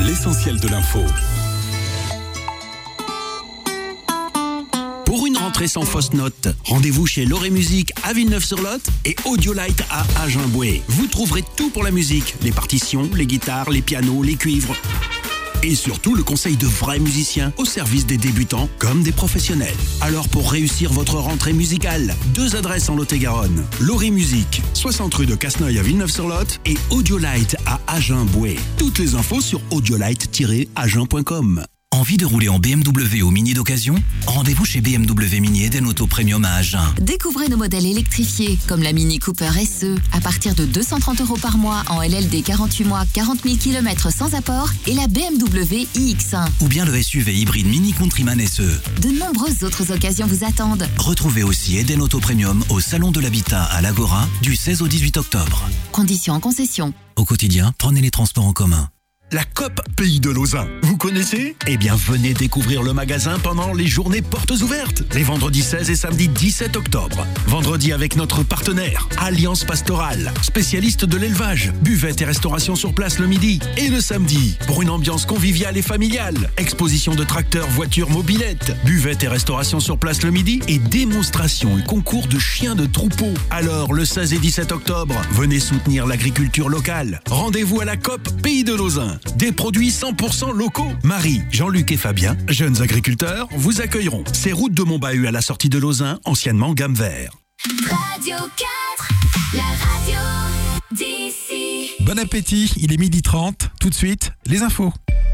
l'essentiel de l'info. Pour une rentrée sans fausse note, rendez-vous chez Loré Musique à Villeneuve-sur-Lot et Audiolight à Agen-Boué. Vous trouverez tout pour la musique, les partitions, les guitares, les pianos, les cuivres. Et surtout le conseil de vrais musiciens au service des débutants comme des professionnels. Alors pour réussir votre rentrée musicale, 2 adresses en Lot-et-Garonne. Loré Musique, 60 rue de Casneuil à Villeneuve-sur-Lot et Audiolight à Agen-Boué. Toutes les infos sur audiolight-agen.com. Envie de rouler en BMW ou Mini d'occasion ? Rendez-vous chez BMW Mini Eden Auto Premium à Agen. Découvrez nos modèles électrifiés, comme la Mini Cooper SE, à partir de 230 € par mois en LLD 48 mois, 40 000 km sans apport, et la BMW iX1. Ou bien le SUV hybride Mini Countryman SE. De nombreuses autres occasions vous attendent. Retrouvez aussi Eden Auto Premium au Salon de l'Habitat à l'Agora du 16 au 18 octobre. Conditions en concession. Au quotidien, prenez les transports en commun. La COP Pays de Lausanne, vous connaissez ? Eh bien, venez découvrir le magasin pendant les journées portes ouvertes, les vendredis 16 et samedi 17 octobre. Vendredi avec notre partenaire, Alliance Pastorale, spécialiste de l'élevage, buvette et restauration sur place le midi. Et le samedi, pour une ambiance conviviale et familiale, exposition de tracteurs, voitures, mobylettes, buvette et restauration sur place le midi et démonstration et concours de chiens de troupeau. Alors, le 16 et 17 octobre, venez soutenir l'agriculture locale. Rendez-vous à la COP Pays de Lausanne. Des produits 100% locaux. Marie, Jean-Luc et Fabien, jeunes agriculteurs, vous accueilleront. C'est route de Montbahut à la sortie de Lausanne, anciennement Gamme Vert. Radio 4, la radio d'ici. Bon appétit, il est 12h30. Tout de suite, les infos.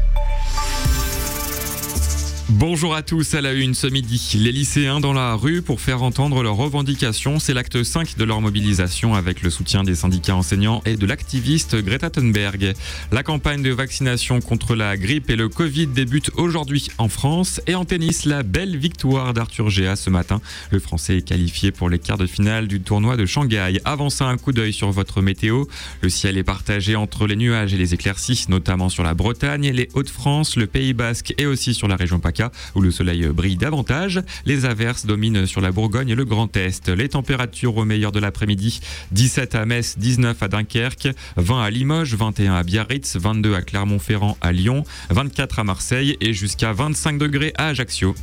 Bonjour à tous, à la une ce midi. Les lycéens dans la rue pour faire entendre leurs revendications. C'est l'acte 5 de leur mobilisation avec le soutien des syndicats enseignants et de l'activiste Greta Thunberg. La campagne de vaccination contre la grippe et le Covid débute aujourd'hui en France. Et en tennis, la belle victoire d'Arthur Géas ce matin. Le Français est qualifié pour les quarts de finale du tournoi de Shanghai. Avant ça, un coup d'œil sur votre météo. Le ciel est partagé entre les nuages et les éclaircies, notamment sur la Bretagne, les Hauts-de-France, le Pays Basque et aussi sur la région PACA, où le soleil brille davantage. Les averses dominent sur la Bourgogne et le Grand Est. Les températures au meilleur de l'après-midi, 17 à Metz, 19 à Dunkerque, 20 à Limoges, 21 à Biarritz, 22 à Clermont-Ferrand, à Lyon, 24 à Marseille et jusqu'à 25 degrés à Ajaccio.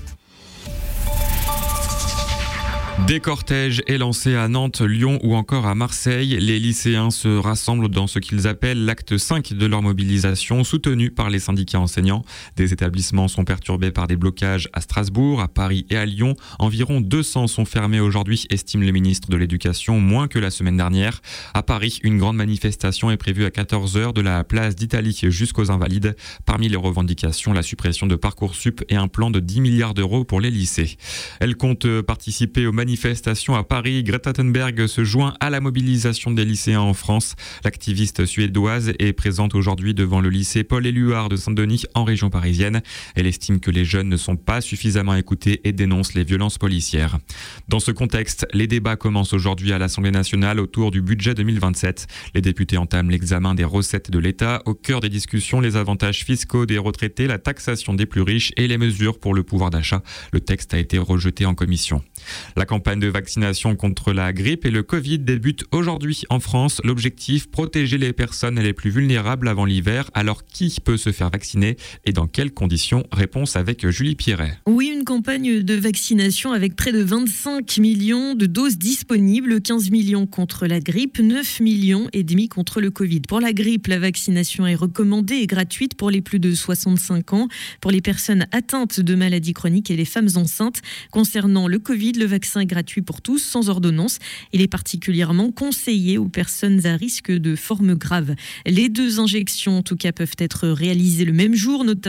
Des cortèges est lancé à Nantes, Lyon ou encore à Marseille. Les lycéens se rassemblent dans ce qu'ils appellent l'acte 5 de leur mobilisation, soutenu par les syndicats enseignants. Des établissements sont perturbés par des blocages à Strasbourg, à Paris et à Lyon. Environ 200 sont fermés aujourd'hui, estime le ministre de l'Éducation, moins que la semaine dernière. À Paris, une grande manifestation est prévue à 14h de la place d'Italie jusqu'aux Invalides. Parmi les revendications, la suppression de Parcoursup et un plan de 10 milliards d'euros pour les lycées. Elle compte participer aux manifestation à Paris. Greta Thunberg se joint à la mobilisation des lycéens en France. L'activiste suédoise est présente aujourd'hui devant le lycée Paul-Éluard de Saint-Denis en région parisienne. Elle estime que les jeunes ne sont pas suffisamment écoutés et dénonce les violences policières. Dans ce contexte, les débats commencent aujourd'hui à l'Assemblée nationale autour du budget 2027. Les députés entament l'examen des recettes de l'État. Au cœur des discussions, les avantages fiscaux des retraités, la taxation des plus riches et les mesures pour le pouvoir d'achat. Le texte a été rejeté en commission. La campagne de vaccination contre la grippe et le Covid débute aujourd'hui en France. L'objectif, protéger les personnes les plus vulnérables avant l'hiver. Alors qui peut se faire vacciner et dans quelles conditions ? Réponse avec Julie Pierret. Oui, une campagne de vaccination avec près de 25 millions de doses disponibles, 15 millions contre la grippe, 9 millions et demi contre le Covid. Pour la grippe, la vaccination est recommandée et gratuite pour les plus de 65 ans, pour les personnes atteintes de maladies chroniques et les femmes enceintes. Concernant le Covid, le vaccin est gratuit pour tous, sans ordonnance. Il est particulièrement conseillé aux personnes à risque de formes graves. Les 2 injections, en tout cas, peuvent être réalisées le même jour, notamment